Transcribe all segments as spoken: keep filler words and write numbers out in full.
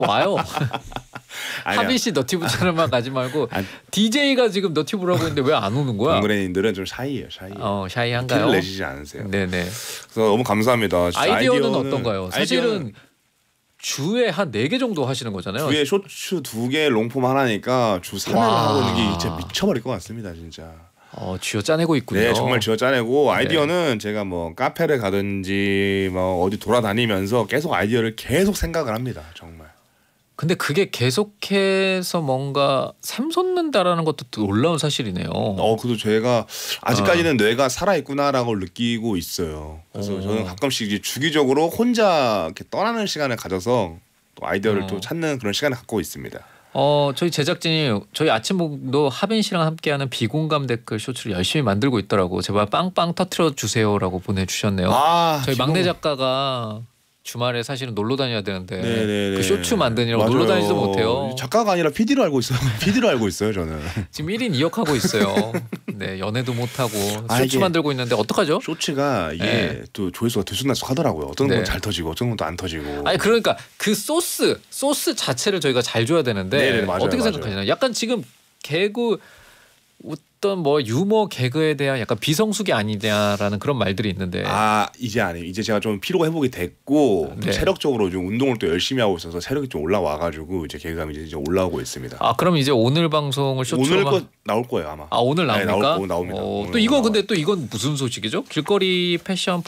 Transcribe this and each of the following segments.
와요. 하빈 씨 너튜브 채널만 가지 말고 아니, 디제이가 지금 너튜브를 하고 있는데 왜 안 오는 거야? 동그레인들은 좀 샤이해요. 샤이해요. 어, 샤이한가요? 티를 내시지 않으세요. 네네. 그래서 너무 감사합니다. 아이디어는, 아이디어는 어떤가요? 사실은 아이디어는 주에 한 네 개 정도 하시는 거잖아요. 주에 쇼츠 두 개, 롱폼 하나니까 주 삼 회를 하고 있는 게 진짜 미쳐버릴 것 같습니다. 진짜. 어, 쥐어 짜내고 있군요. 네, 정말 쥐어 짜내고 아이디어는 네. 제가 뭐 카페를 가든지 뭐 어디 돌아다니면서 계속 아이디어를 계속 생각을 합니다. 정말. 근데 그게 계속해서 뭔가 샘솟는다라는 것도 놀라운 사실이네요. 어, 그래도 제가 아직까지는 어. 뇌가 살아있구나라고 느끼고 있어요. 그래서 오. 저는 가끔씩 이제 주기적으로 혼자 이렇게 떠나는 시간을 가져서 또 아이디어를 어. 또 찾는 그런 시간을 갖고 있습니다. 어, 저희 제작진이 저희 아침목도 하빈 씨랑 함께하는 비공감 댓글 쇼츠를 열심히 만들고 있더라고. 제발 빵빵 터트려 주세요라고 보내주셨네요. 아, 저희 비공... 막내 작가가 주말에 사실은 놀러 다녀야 되는데 네네네. 그 쇼츠 만드느라고 놀러 다니지도 못해요. 작가가 아니라 피디로 알고 있어요. 피디로 알고 있어요 저는. 지금 일 인 이 역하고 있어요. 네, 연애도 못하고 쇼츠 아, 만들고 있는데 어떡하죠? 쇼츠가 이게 네. 또 조회수가 들쑥날쑥하더라고요. 어떤 건 잘 네. 터지고 어떤 건 또 안 터지고. 아니 그러니까 그 소스 소스 자체를 저희가 잘 줘야 되는데 네네, 맞아요, 어떻게 맞아요. 생각하시나요? 약간 지금 개그 어떤 뭐 유머 개그에 대한 약간 비성숙이 아니냐라는 그런 말들이 있는데 아 이제 아니에요. 이제 제가 좀 피로가 회복이 됐고 네. 체력적으로 좀 운동을 또 열심히 하고 있어서 체력이 좀 올라와가지고 이제 개그감이 이제 올라오고 있습니다. 아 그럼 이제 오늘 방송을 쇼츠로 오늘 거 나올 거예요 아마. 아 오늘 나옵니까? 네, 나올 거 나옵니다. 어, 또 이거 근데 또 이건 무슨 소식이죠? 길거리 패션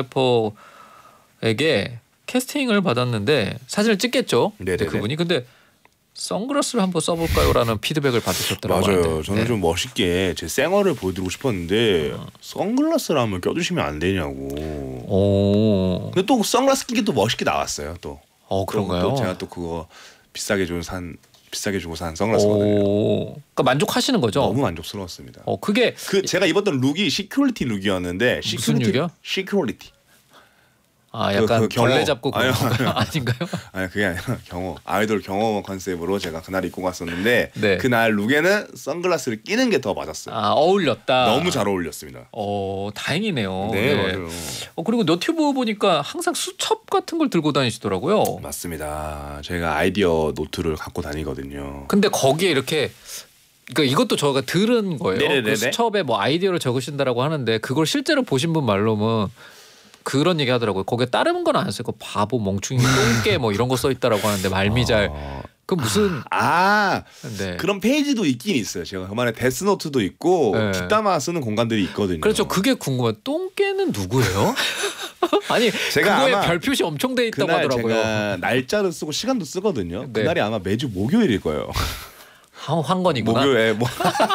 포토그래퍼에게 캐스팅을 받았는데 사진을 찍겠죠. 네네. 그분이 근데. 선글라스를 한번 써볼까요라는 피드백을 받으셨더라고요. 맞아요. 저는 네. 좀 멋있게 제 생얼을 보여드리고 싶었는데 어. 선글라스를 한번 껴주시면 안 되냐고. 오. 근데 또 선글라스 끼게 또 멋있게 나왔어요. 또. 어 그런가요? 또 제가 또 그거 비싸게 준 산 비싸게 주고 산 선글라스거든요. 그러니까 만족하시는 거죠? 너무 만족스러웠습니다. 어 그게 그 제가 입었던 룩이 시큐리티 룩이었는데 무슨 룩이요? 시큐리티. 아 약간 그, 그 벌레 잡고 그런 아니요, 아닌가요? 아니 그게 아니라 경호 아이돌 경호 컨셉으로 제가 그날 입고 갔었는데 네. 그날 룩에는 선글라스를 끼는 게 더 맞았어요. 아 어울렸다. 너무 잘 어울렸습니다. 어 다행이네요. 네, 네. 맞아요. 어 그리고 너튜브 보니까 항상 수첩 같은 걸 들고 다니시더라고요. 맞습니다. 저희가 아이디어 노트를 갖고 다니거든요. 근데 거기에 이렇게 그러니까 이것도 저가 들은 거예요. 그 수첩에 뭐 아이디어를 적으신다라고 하는데 그걸 실제로 보신 분 말로는. 그런 얘기 하더라고요. 거기에 다른 건 안 쓰고 바보 멍충이 똥개 뭐 이런 거 써 있다라고 하는데 말미잘 어... 그 무슨 아 네. 그런 페이지도 있긴 있어요. 제가 그만에 데스노트도 있고 네. 뒷담화 쓰는 공간들이 있거든요. 그렇죠. 그게 궁금해요. 똥개는 누구예요? 아니 제가 그거에 별 표시 엄청 돼 있다고 그날 하더라고요. 제가 날짜를 쓰고 시간도 쓰거든요. 네. 그날이 아마 매주 목요일일 거예요. 황건이구나. 목요일에 뭐.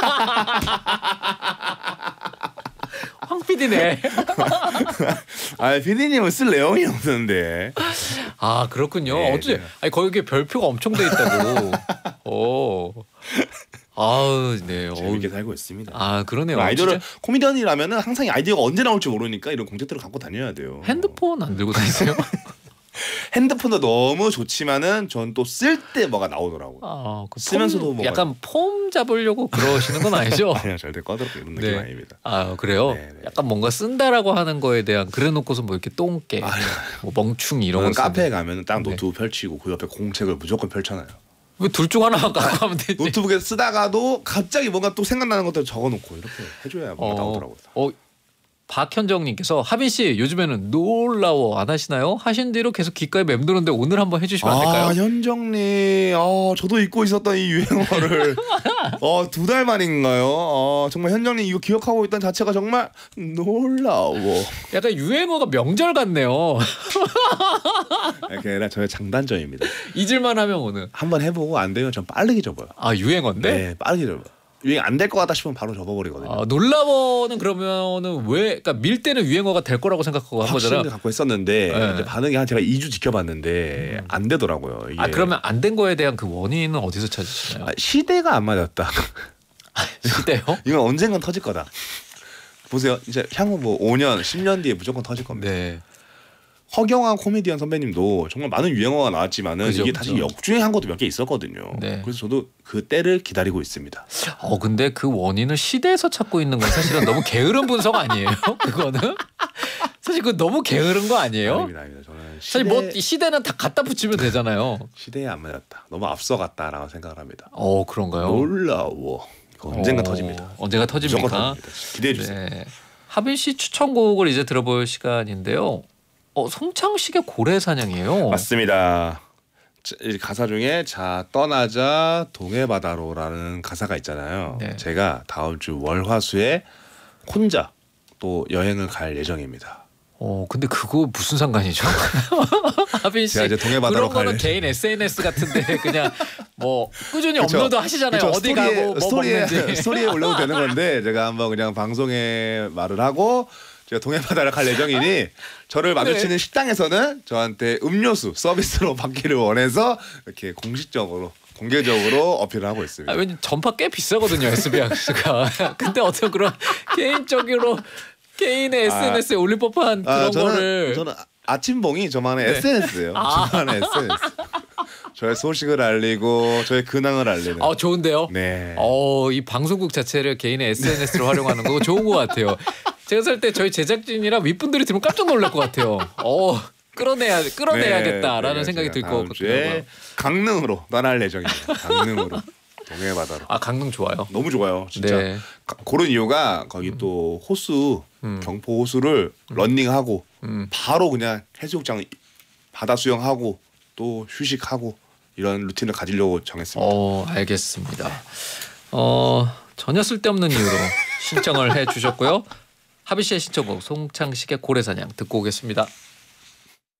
황 피디네. 아 피디님은 쓸 내용이 없는데. 아 그렇군요. 네, 어째 네. 아니 거기에 별표가 엄청 돼 있다고. 오. 아우 네. 재밌게 살고 있습니다. 아 그러네요. 아이돌을 코미디언이라면은 항상 아이디어가 언제 나올지 모르니까 이런 공책들을 갖고 다녀야 돼요. 핸드폰 안 들고 다니세요? 핸드폰도 너무 좋지만은 전 또 쓸 때 뭐가 나오더라고요. 아, 그 쓰면서도 폼, 약간 폼 잡으려고 그러시는 건 아니죠? 아니요, 절대 꺼들게 이런 느낌 네. 아닙니다. 아 그래요? 네네. 약간 뭔가 쓴다라고 하는 거에 대한 그래놓고서 뭐 이렇게 똥개, 아유. 뭐 멍충이 이런 거. 카페에 가면 딱 노트북 네. 펼치고 그 옆에 공책을 무조건 펼쳐놔요. 왜 둘 중 하나만 갖고 하면 되지? 노트북에 쓰다가도 갑자기 뭔가 또 생각나는 것들 적어놓고 이렇게 해줘야 뭔가 어, 나오더라고요. 어. 박현정님께서 하빈 씨 요즘에는 놀라워 안 하시나요? 하신 대로 계속 귓가에 맴도는데 오늘 한번 해주시면 안 될까요? 아 현정님, 아 저도 잊고 있었던 이 유행어를 어, 두 달 만인가요? 어, 정말 현정님 이거 기억하고 있다는 자체가 정말 놀라워. 약간 유행어가 명절 같네요. 그게 아니라 저의 장단점입니다. 잊을만 하면 오늘 한번 해보고 안 되면 전 빠르게 접어요. 아 유행어인데? 네, 빠르게 접어요. 유행 안 될 것 같다 싶으면 바로 접어버리거든요. 아, 놀라워는 그러면은 왜? 그러니까 밀 때는 유행어가 될 거라고 생각하고 한 거잖아요. 갖고 했었는데 네. 이제 반응이 한 제가 이 주 지켜봤는데 음. 안 되더라고요. 이게. 아 그러면 안 된 거에 대한 그 원인은 어디서 찾으시나요? 아, 시대가 안 맞았다. 시대요? 이건 언젠간 터질 거다. 보세요. 이제 향후 뭐 오 년, 십 년 뒤에 무조건 터질 겁니다. 네. 허경환 코미디언 선배님도 정말 많은 유행어가 나왔지만은 그죠, 이게 그죠. 다시 역주행한 것도 몇 개 있었거든요. 네. 그래서 저도 그 때를 기다리고 있습니다. 어 근데 그 원인을 시대에서 찾고 있는 건 사실은 너무 게으른 분석 아니에요? 그거는 사실 그거 너무 게으른 거 아니에요? 아닙니다, 아닙니다. 저는 시대... 사실 뭐 시대는 다 갖다 붙이면 되잖아요. 시대에 안 맞았다. 너무 앞서갔다라고 생각을 합니다. 어 그런가요? 놀라워. 이거 언젠가 어, 터집니다. 언젠가 터집니까? 터집니다. 기대해 주세요. 네. 하빈 씨 추천곡을 이제 들어볼 시간인데요. 어 송창식의 고래사냥이에요. 맞습니다. 이 가사 중에 자 떠나자 동해바다로라는 가사가 있잖아요. 네. 제가 다음 주 월화수에 혼자 또 여행을 갈 예정입니다. 어 근데 그거 무슨 상관이죠? 하빈 씨 이제 동해바다로 그런 거는 갈... 개인 에스엔에스 같은데 그냥 뭐 꾸준히 그쵸? 업로드 하시잖아요. 그쵸? 어디 스토리에, 가고 뭐 스토리에, 먹는지 스토리에 올려도 되는 건데 제가 한번 그냥 방송에 말을 하고 제가 동해바다를 갈 예정이니 저를 마주치는 네. 식당에서는 저한테 음료수 서비스로 받기를 원해서 이렇게 공식적으로 공개적으로 어필을 하고 있습니다. 아, 왜냐면 전파 꽤 비싸거든요 에스비엑스가. 근데 어떤 그런 개인적으로 개인의 에스엔에스에 아, 올릴 법한 그런 아, 저는, 거를 저는 아침봉이 저만의 네. 에스엔에스예요. 아. 저만의 에스엔에스. 저의 소식을 알리고 저의 근황을 알리는. 아 좋은데요? 네. 어, 이 방송국 자체를 개인의 에스엔에스로 활용하는 거 좋은 것 같아요. 제가 살 때 저희 제작진이랑 윗분들이 들으면 깜짝 놀랄 것 같아요. 어 끌어내야 끌어내야겠다라는 네, 생각이 들 것 같고요. 강릉으로 떠날 예정입니다. 강릉으로. 동해바다로. 아 강릉 좋아요. 너무 좋아요. 진짜. 네. 고른 이유가 거기 음. 또 호수 음. 경포 호수를 음. 런닝하고 음. 바로 그냥 해수욕장 바다 수영하고 또 휴식하고 이런 루틴을 가지려고 정했습니다. 어 알겠습니다. 어 전혀 쓸데없는 이유로 신청을 해주셨고요. 하빈 씨의 신청곡 송창식의 고래사냥 듣고 오겠습니다.